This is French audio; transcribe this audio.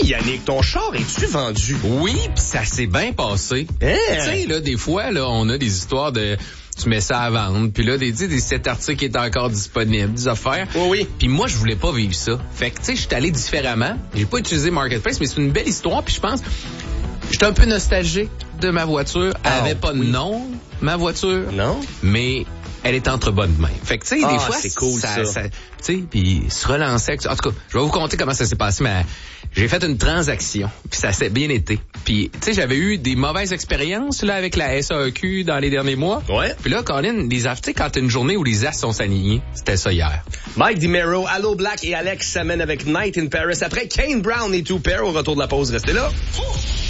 Yannick, ton char, es-tu vendu? Oui, pis ça s'est bien passé. Tu sais, là, des fois, là, on a des histoires de... Tu mets ça à vendre, puis là, cet article est encore disponible, des affaires. Oui. Puis moi, je voulais pas vivre ça. Fait que, tu sais, je suis allé différemment. J'ai pas utilisé Marketplace, mais c'est une belle histoire, puis je pense... J'étais un peu nostalgique de ma voiture. Elle avait pas de nom, ma voiture. Non? Mais elle est entre bonnes mains. Fait que, tu sais, des fois... c'est cool, ça. Tu sais, puis se relancer... En tout cas, je vais vous conter comment ça s'est passé, mais... J'ai fait une transaction, puis ça s'est bien été. Puis, tu sais, j'avais eu des mauvaises expériences là avec la SAQ dans les derniers mois. Ouais. Puis là, Colin, tu sais, quand t'as une journée où les as sont alignés, c'était ça hier. Mike DiMero, Allo Black et Alex s'amènent avec Night in Paris. Après, Kane Brown et Two Pair au retour de la pause. Restez là.